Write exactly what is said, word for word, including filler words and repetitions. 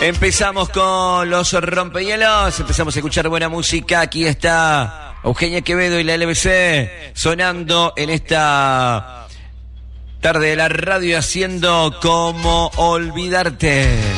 Empezamos con los rompehielos, empezamos a escuchar buena música. Aquí está Eugenia Quevedo y la L B C sonando en esta tarde de la radio, haciendo Como Olvidarte.